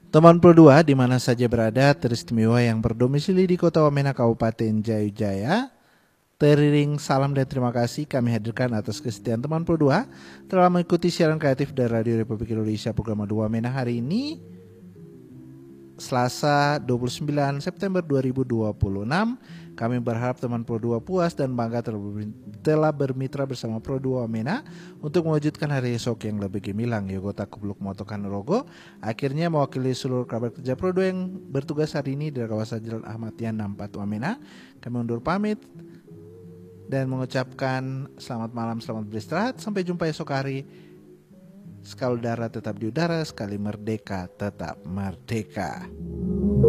Teman Pro 2 di mana saja berada, teristimewa yang berdomisili di Kota Wamena, Kabupaten Jayujaya. Teriring salam dan terima kasih kami hadirkan atas kesetiaan teman Pro 2 telah mengikuti siaran kreatif dari Radio Republik Indonesia program 2 Wamena hari ini, Selasa 29 September 2026. Kami berharap teman Pro 2 puas dan bangga telah bermitra bersama Pro 2 Wamena untuk mewujudkan hari esok yang lebih gemilang. Yogota Kubluk Motokan Rogo akhirnya mewakili seluruh kerabat kerja Pro 2 yang bertugas hari ini dari kawasan Jalan Ahmad Yani 64 Wamena. Kami undur pamit dan mengucapkan selamat malam, selamat beristirahat. Sampai jumpa esok hari. Sekali udara tetap di udara, sekali merdeka tetap merdeka.